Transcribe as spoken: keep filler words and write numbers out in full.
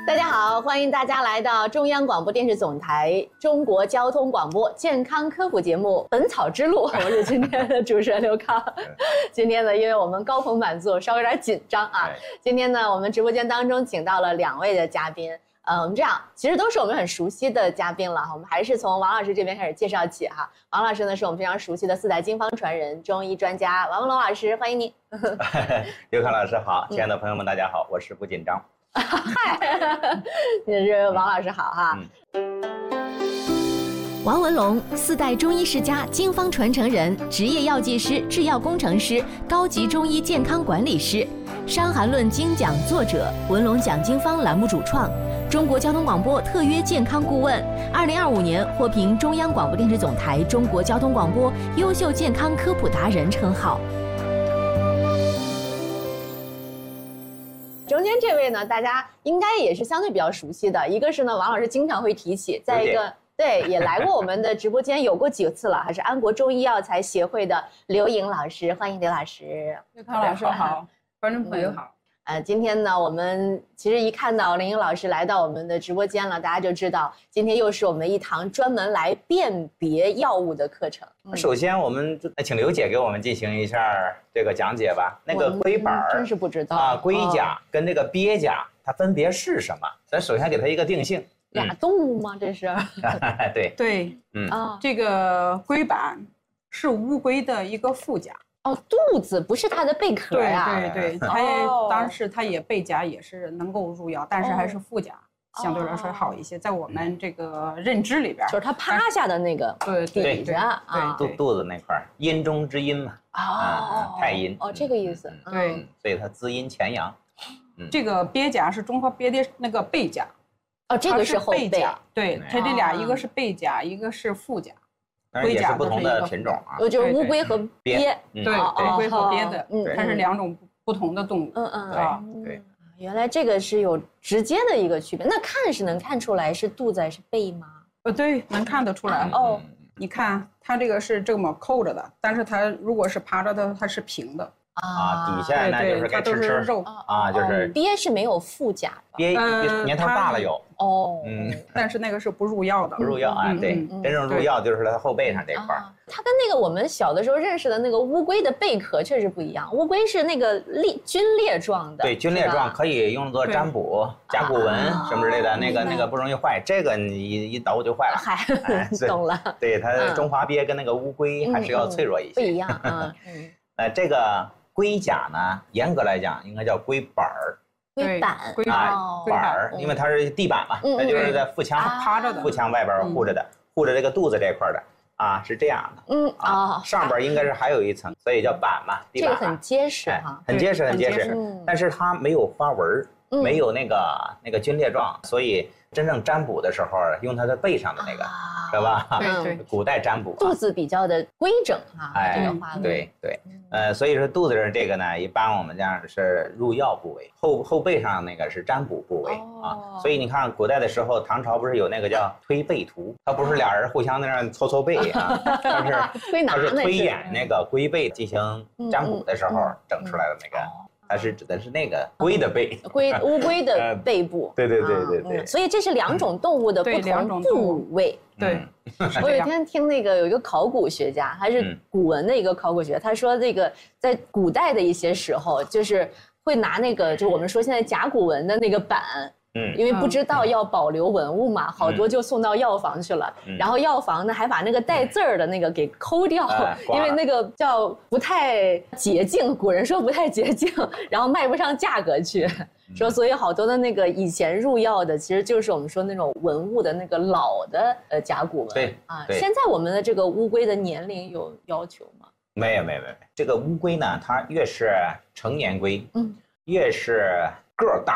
大家好，欢迎大家来到中央广播电视总台中国交通广播健康科普节目《本草之路》，我是今天的主持人刘康。今天呢，因为我们高朋满座，稍微有点紧张啊。今天呢，我们直播间当中请到了两位的嘉宾，呃，我们这样其实都是我们很熟悉的嘉宾了，我们还是从王老师这边开始介绍起哈。王老师呢，是我们非常熟悉的四代经方传人、中医专家王文龙老师，欢迎您。 刘康老师好，亲爱的朋友们，大家好，我是不紧张。 嗨，也是王老师好哈。 嗯、 王文龙，四代中医世家、经方传承人，职业药剂师、制药工程师，高级中医健康管理师，《伤寒论》精讲作者，文龙讲经方栏目主创，中国交通广播特约健康顾问，二零二五年获评中央广播电视总台中国交通广播优秀健康科普达人称号。 中间这位呢，大家应该也是相对比较熟悉的，一个是呢，王老师经常会提起，再一个对也来过我们的直播间有过几次了，还是安国中医药材协会的刘颖老师，欢迎刘老师。 刘康老师好，观众朋友好。 嗯呃，今天呢，我们其实一看到林颖老师来到我们的直播间了，大家就知道今天又是我们一堂专门来辨别药物的课程。 嗯、首先，我们请刘姐给我们进行一下这个讲解吧。那个龟板儿真是不知道啊，龟甲跟这个鳖甲它分别是什么？咱首先给它一个定性。 俩动物吗？这是？ 对对， 嗯啊，这个龟板是乌龟的一个腹甲。 哦，肚子不是它的贝壳呀、 啊？对对对，它也当时它也背甲也是能够入药，但是还是腹甲、哦、相对来说好一些，在我们这个认知里边， 就是它趴下的那个对底子啊， 肚肚子那块阴中之阴嘛， 哦， 太阴哦，这个意思， 嗯、对、 嗯，所以它滋阴潜阳。 嗯，这个鳖甲是中华鳖的那个背甲， 哦，这个是后背， 对，它这俩一个是背甲，一个是腹甲。 当然也是不同的品种啊， 就是乌龟和鳖， 对，乌龟和鳖的，它是两种不同的动物。 嗯嗯， 对对。 原来这个是有直接的一个区别，那看是能看出来是肚子还是背吗？ 呃，对，能看得出来。哦，你看它这个是这么扣着的，但是它如果是趴着的，它是平的。 啊，底下呢就是该吃吃肉啊，就是鳖是没有腹甲的， 鳖年头大了有哦， 嗯，但是那个是不入药的， 不入药啊，对，真正入药就是它后背上这块。 它跟那个我们小的时候认识的那个乌龟的贝壳确实不一样，乌龟是那个裂皲裂状的， 对，皲裂状可以用作占卜、甲骨文什么之类的，那个那个不容易坏，这个你一捣就坏了。 嗨，懂了。 对，它中华鳖跟那个乌龟还是要脆弱一些， 不一样。嗯， 呃，这个。龟甲呢，严格来讲应该叫龟板儿， 龟板啊，板儿，因为它是地板嘛，它就是在腹腔趴着的， 腹腔外边护着的，护着这个肚子这块的啊，是这样的。 嗯啊， 上边应该是还有一层，所以叫板嘛，地板。 这个很结实哈， 很结实，很结实，但是它没有花纹，没有那个那个皲裂状，所以真正占卜的时候用它的背上的那个。是吧？ 对对， 古代占卜肚子比较的规整哈，这个花纹。 对对，呃，所以说肚子上这个呢，一般我们这样是入药部位，后后背上那个是占卜部位啊。所以你看古代的时候，唐朝不是有那个叫推背图，它不是俩人互相在那搓搓背啊，它是它是推演那个龟背进行占卜的时候整出来的那个。它是指的是那个龟的背， 龟乌龟的背部。 对对对对对。 所以这是两种动物的不同部位。 对。 我有一天听那个有一个考古学家，还是古文的一个考古学，他说这个在古代的一些时候，就是会拿那个就是我们说现在甲骨文的那个板。嗯，因为不知道要保留文物嘛，好多就送到药房去了。然后药房呢还把那个带字儿的那个给抠掉，因为那个叫不太洁净，古人说不太洁净，然后卖不上价格去。说所以好多的那个以前入药的，其实就是我们说那种文物的那个老的呃甲骨文。 对啊，现在我们的这个乌龟的年龄有要求吗？ 没有没有没有，这个乌龟呢，它越是成年龟，嗯，越是个儿大。